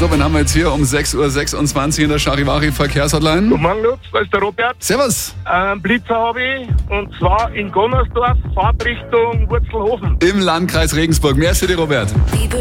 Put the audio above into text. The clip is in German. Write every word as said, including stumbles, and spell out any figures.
So, wen haben wir jetzt hier um sechs Uhr sechsundzwanzig in der Charivari Verkehrshotline? Guten Morgen, Lutz, da ist der Robert. Servus. Ähm, Blitzer habe ich, und zwar in Gonnersdorf, Fahrtrichtung Wurzelhofen. Im Landkreis Regensburg. Merci dir, Robert.